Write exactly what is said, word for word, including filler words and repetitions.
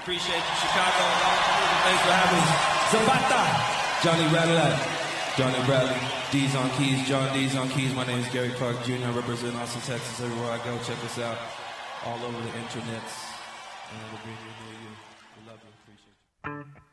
Appreciate you, Chicago. Thanks for having me. Zapata. Johnny Radilat. Johnny Bradley. D's on keys. John D's on keys. My name is Gary Clark Junior I represent Austin, Texas. Everywhere I go, check us out. All over the internets. And we'll bring you near you. We love you. Appreciate you.